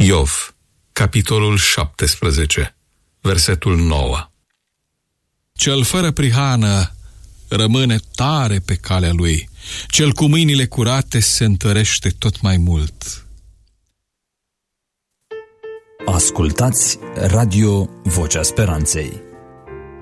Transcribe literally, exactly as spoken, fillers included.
Iov, capitolul șaptesprezece, versetul nouă. Cel fără prihană rămâne tare pe calea lui, cel cu mâinile curate se întărește tot mai mult. Ascultați Radio Vocea Speranței.